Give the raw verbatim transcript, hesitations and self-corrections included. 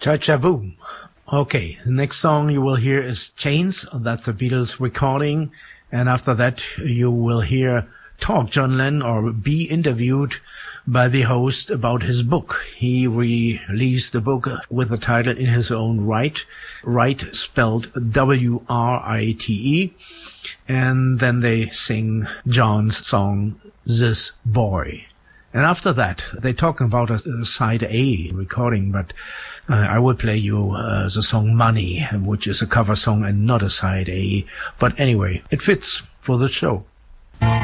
Cha Cha Boom. Okay, the next song you will hear is Chains. That's the Beatles recording. And after that, you will hear talk John Lennon or be interviewed by the host about his book. He released the book with the title in his own right. Right spelled W R I T E. And then they sing John's song, This Boy. And after that, they're talking about a, a side A recording, but uh, I will play you uh, the song Money, which is a cover song and not a side A. But anyway, it fits for the show.